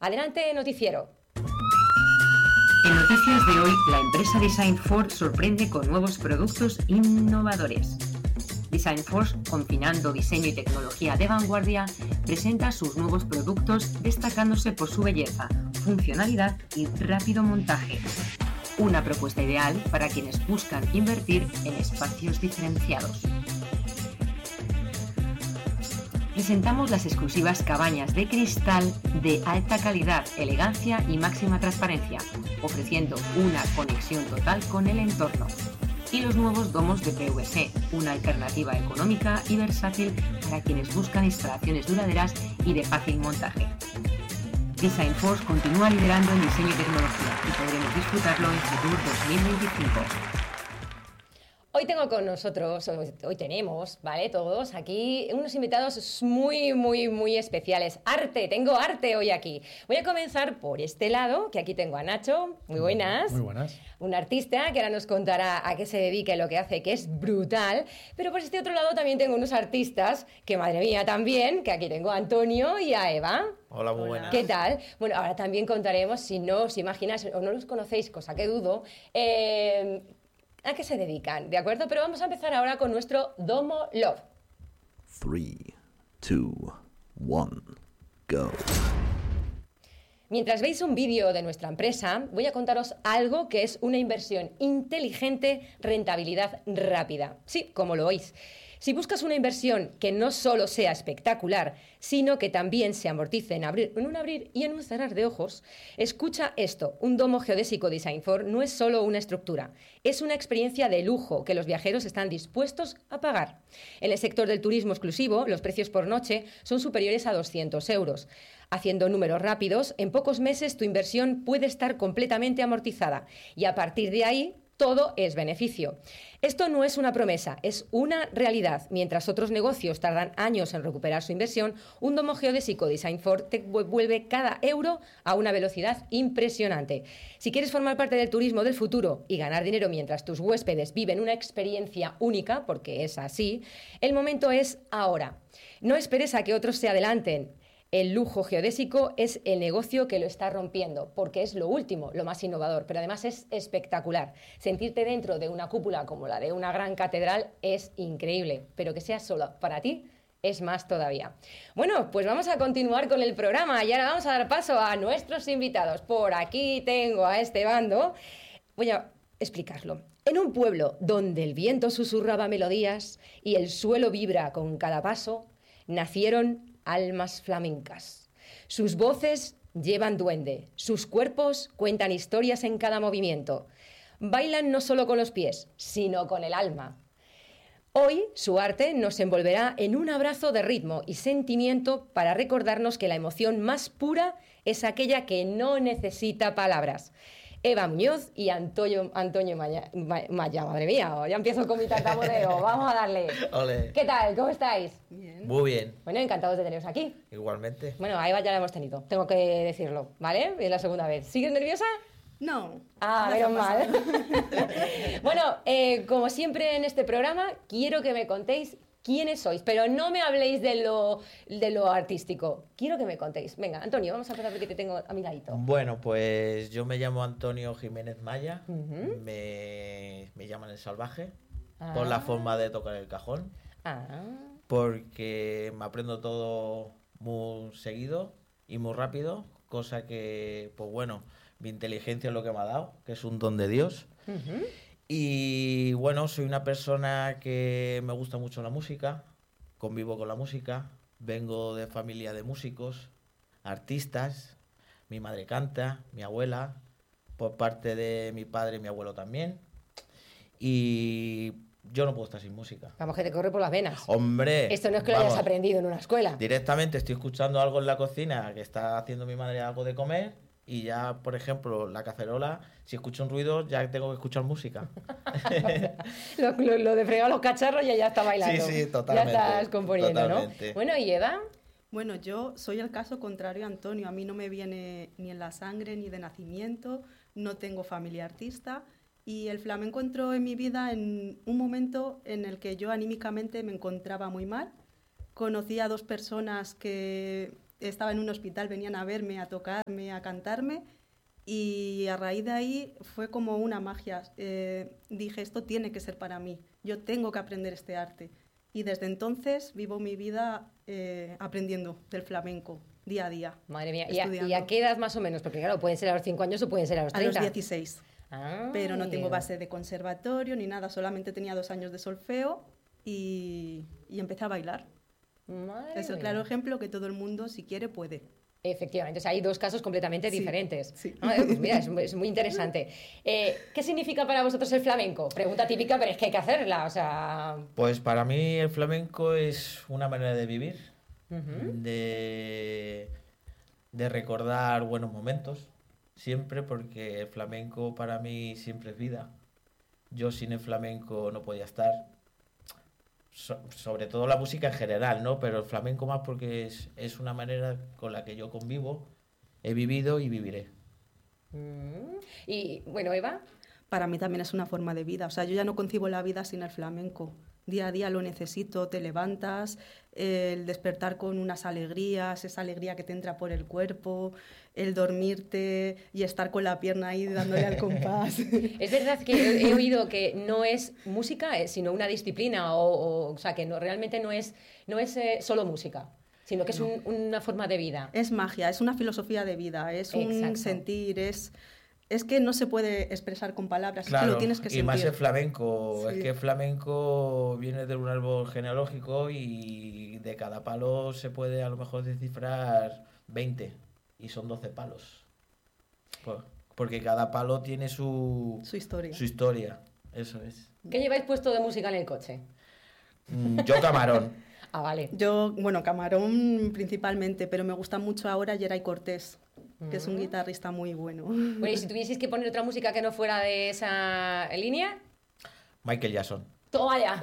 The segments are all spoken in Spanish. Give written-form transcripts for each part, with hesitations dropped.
Adelante, noticiero. En noticias de hoy, la empresa Designforce sorprende con nuevos productos innovadores. Designforce, combinando diseño y tecnología de vanguardia, presenta sus nuevos productos destacándose por su belleza, funcionalidad y rápido montaje. Una propuesta ideal para quienes buscan invertir en espacios diferenciados. Presentamos las exclusivas cabañas de cristal de alta calidad, elegancia y máxima transparencia, ofreciendo una conexión total con el entorno. Y los nuevos domos de PVC, una alternativa económica y versátil para quienes buscan instalaciones duraderas y de fácil montaje. Designforce continúa liderando en diseño y tecnología y podremos disfrutarlo en Fitur 2025. Hoy tenemos, ¿vale? Todos aquí unos invitados muy especiales. Tengo arte hoy aquí. Voy a comenzar por este lado, que aquí tengo a Nacho. Muy buenas. Muy buenas. Un artista que ahora nos contará a qué se dedica y lo que hace, que es brutal. Pero por este otro lado también tengo unos artistas, que madre mía también, que aquí tengo a Antonio y a Eva. Hola, muy buenas. ¿Qué tal? Bueno, ahora también contaremos, si no os imagináis o no los conocéis, cosa que dudo, a qué se dedican, ¿de acuerdo? Pero vamos a empezar ahora con nuestro Domo Love. 3, 2, 1, go. Mientras veis un vídeo de nuestra empresa, voy a contaros algo que es una inversión inteligente, rentabilidad rápida. Sí, como lo oís. Si buscas una inversión que no solo sea espectacular, sino que también se amortice en un abrir y en un cerrar de ojos, escucha esto. Un domo geodésico Designforce no es solo una estructura, es una experiencia de lujo que los viajeros están dispuestos a pagar. En el sector del turismo exclusivo, los precios por noche son superiores a 200 euros. Haciendo números rápidos, en pocos meses tu inversión puede estar completamente amortizada y a partir de ahí todo es beneficio. Esto no es una promesa, es una realidad. Mientras otros negocios tardan años en recuperar su inversión, un domo geodésico Designforce te vuelve cada euro a una velocidad impresionante. Si quieres formar parte del turismo del futuro y ganar dinero mientras tus huéspedes viven una experiencia única, porque es así, el momento es ahora. No esperes a que otros se adelanten. El lujo geodésico es el negocio que lo está rompiendo, porque es lo último, lo más innovador, pero además es espectacular. Sentirte dentro de una cúpula como la de una gran catedral es increíble, pero que sea solo para ti es más todavía. Bueno, pues vamos a continuar con el programa y ahora vamos a dar paso a nuestros invitados. Por aquí tengo a este bando. Voy a explicarlo. En un pueblo donde el viento susurraba melodías y el suelo vibra con cada paso, nacieron almas flamencas. Sus voces llevan duende, sus cuerpos cuentan historias en cada movimiento. Bailan no solo con los pies, sino con el alma. Hoy su arte nos envolverá en un abrazo de ritmo y sentimiento para recordarnos que la emoción más pura es aquella que no necesita palabras. Eva Muñoz y Antonio Maya, madre mía, ya empiezo con mi tartamudeo, vamos a darle. Ole. ¿Qué tal? ¿Cómo estáis? Bien. Muy bien. Bueno, encantados de teneros aquí. Igualmente. Bueno, a Eva ya la hemos tenido, tengo que decirlo, ¿vale? Es la segunda vez. ¿Sigues nerviosa? No. Ah, menos mal. Bueno, como siempre en este programa, quiero que me contéis quiénes sois, pero no me habléis de lo artístico. Quiero que me contéis. Venga, Antonio, vamos a empezar porque te tengo a mi ladito. Bueno, pues yo me llamo Antonio Jiménez Maya. Ujú. Me llaman el salvaje por la forma de tocar el cajón. Ah. Porque me aprendo todo muy seguido y muy rápido, cosa que, pues bueno, mi inteligencia es lo que me ha dado, que es un don de Dios. Ujú. Y bueno, soy una persona que me gusta mucho la música, convivo con la música, vengo de familia de músicos, artistas, mi madre canta, mi abuela, por parte de mi padre y mi abuelo también. Y yo no puedo estar sin música. Vamos, que te corre por las venas. ¡Hombre! Esto no es que lo hayas vamos, aprendido en una escuela. directamente estoy escuchando algo en la cocina que está haciendo mi madre algo de comer y ya, por ejemplo, la cacerola, si escucho un ruido ya tengo que escuchar música. Lo de fregar los cacharros ya está bailando. Sí, totalmente. Ya estás componiendo, totalmente. ¿no? Bueno, ¿y Eva? Bueno, yo soy el caso contrario a Antonio. A mí no me viene ni en la sangre ni de nacimiento, no tengo familia artista y el flamenco entró en mi vida en un momento en el que yo anímicamente me encontraba muy mal. Conocí a dos personas que estaba en un hospital, venían a verme, a tocarme, a cantarme, y a raíz de ahí fue como una magia. Dije, esto tiene que ser para mí, yo tengo que aprender este arte. Y desde entonces vivo mi vida aprendiendo del flamenco, día a día. Madre mía, estudiando. ¿y a qué edad más o menos? Porque claro, pueden ser a los 5 años o pueden ser a los 30. A los 16. Ah, Pero no tengo base de conservatorio ni nada, solamente tenía 2 años de solfeo y empecé a bailar. Madre Es el mía. claro ejemplo que todo el mundo, si quiere, puede. Efectivamente, o sea, hay 2 casos completamente Sí, diferentes. sí. Ah, pues mira, es muy interesante. ¿Qué significa para vosotros el flamenco? Pregunta típica, pero es que hay que hacerla, o sea... Pues para mí el flamenco es una manera de vivir, Ujú. de recordar buenos momentos, siempre, porque el flamenco para mí siempre es vida. Yo sin el flamenco no podía estar. Sobre todo la música en general, ¿no? Pero el flamenco más porque es una manera con la que yo convivo, he vivido y viviré. Y bueno, Eva, Para mí también es una forma de vida. O sea, yo ya no concibo la vida sin el flamenco. Día a día lo necesito, te levantas, el despertar con unas alegrías, esa alegría que te entra por el cuerpo, el dormirte y estar con la pierna ahí dándole al compás. es verdad que he oído que no es música, sino una disciplina, o sea, que no, realmente no es solo música, sino que es una forma de vida. Es magia, es una filosofía de vida, es un Exacto. sentir, es que no se puede expresar con palabras, es que Claro, lo tienes que y sentir. más el flamenco. Sí. Es que el flamenco viene de un árbol genealógico y de cada palo se puede a lo mejor descifrar 20 y son 12 palos. Porque cada palo tiene Su historia. su historia. Eso es. ¿Qué lleváis puesto de música en el coche? Yo camarón. Ah, vale. Yo, bueno, Camarón principalmente, pero me gusta mucho ahora Geray Cortés, que es un guitarrista muy bueno. Bueno, y si tuvieseis que poner otra música que no fuera de esa línea, Michael Jackson. toma ya.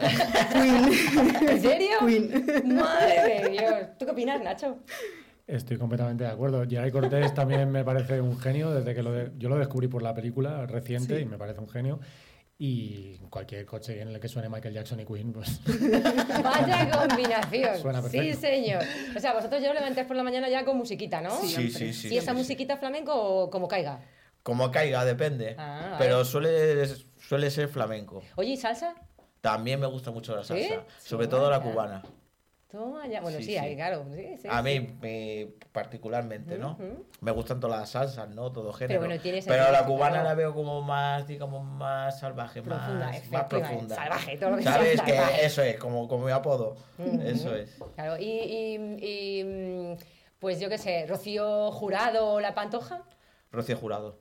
¿En serio? Queen. Madre de Dios. ¿Tú qué opinas, Nacho? Estoy completamente de acuerdo. Geray Cortés también me parece un genio desde que yo lo descubrí por la película reciente Sí. y me parece un genio. Y cualquier coche en el que suene Michael Jackson y Queen, pues Vaya combinación. Suena Sí, perfecto. señor. O sea, vosotros ya os levantáis por la mañana ya con musiquita, ¿no? Sí, sí, sí. ¿Y esa sí, sí. musiquita flamenco o como caiga? Como caiga, depende. Ah, vale. Pero suele ser flamenco. Oye, ¿y salsa? También me gusta mucho la ¿Sí? salsa. Sobre todo la Vaya. cubana. Toma ya. Bueno, Sí, sí, sí. ahí, claro. Sí, sí, A sí. mí, particularmente, ¿no? Ujú. Me gustan todas las salsas, ¿no? Todo género. bueno, tiene Pero sentido, la cubana claro. la veo como más, digamos, más salvaje, Profunda, más efectivamente. profunda. Salvaje, todo lo que sea ¿Sabes? Que salvaje. eso es, como mi apodo. Eso es. Claro, pues yo qué sé, Rocío Jurado o La Pantoja. Rocío Jurado.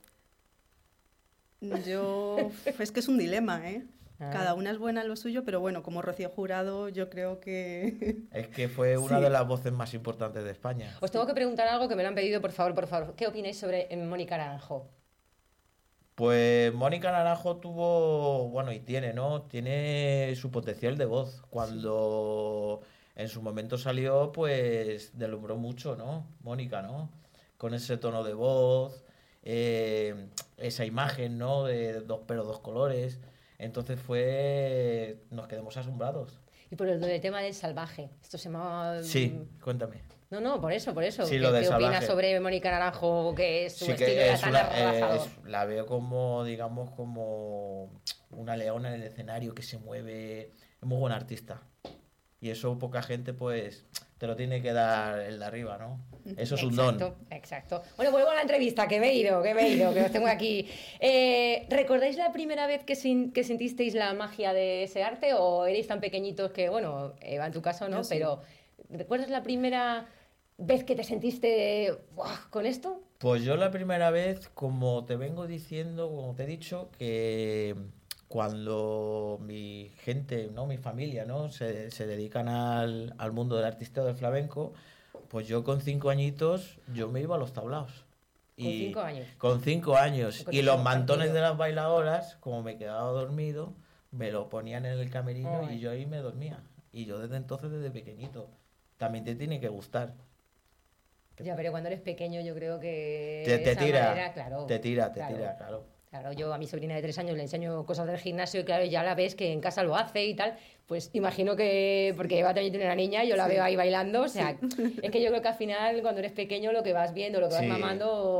Es que es un dilema, ¿eh? Ah. Cada una es buena en lo suyo, pero bueno, como Rocío Jurado, yo creo que... Es que fue una Sí. de las voces más importantes de España. Os tengo que preguntar algo que me lo han pedido, por favor, por favor. ¿Qué opináis sobre Mónica Naranjo? Pues Mónica Naranjo tuvo, bueno, y tiene, ¿no? Tiene su potencial de voz. Cuando en su momento salió, pues deslumbró mucho, ¿no? Mónica, ¿no? Con ese tono de voz, esa imagen, ¿no? De dos colores. Entonces nos quedamos asombrados. Y por el tema del salvaje. Esto se llama... Sí, cuéntame. No, por eso. Sí, ¿Qué, lo del qué opinas salvaje. sobre Mónica Naranjo, que su Sí estilo que era es tan una, arrabajador? la veo como, digamos, como una leona en el escenario que se mueve. Es muy buena artista. Y eso poca gente, pues, te lo tiene que dar el de arriba, ¿no? Eso es un don. Exacto. Bueno, vuelvo a la entrevista, que me he ido, que os tengo aquí. ¿Recordáis la primera vez que sentisteis la magia de ese arte o erais tan pequeñitos que, bueno, Eva, en tu caso no, Yo sí. pero ¿recuerdas la primera vez que te sentiste ¡buah! ¿Con esto? Pues yo la primera vez, como te vengo diciendo, como te he dicho, que cuando mi gente, ¿no? Mi familia, ¿no? se dedican al mundo del artista del flamenco, pues yo con 5 añitos, yo me iba a los tablaos. Con 5 años. Con 5 años. Con Y los cinco mantones años. de las bailadoras, como me quedaba dormido, me lo ponían en el camerino Ay. y yo ahí me dormía. Y yo desde entonces, desde pequeñito. También te tiene que gustar. Ya, pero cuando eres pequeño yo creo que Te de esa tira, manera, claro, te tira, claro. claro. Claro, yo a mi sobrina de 3 años le enseño cosas del gimnasio y claro, ya la ves que en casa lo hace y tal, pues imagino que, porque Eva también tiene una niña, yo la veo ahí bailando, o sea, es que yo creo que al final cuando eres pequeño lo que vas viendo, lo que vas Sí. mamando...